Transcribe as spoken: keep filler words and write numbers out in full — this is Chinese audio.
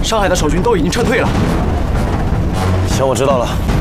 上海的守军都已经撤退了。 行，我知道了。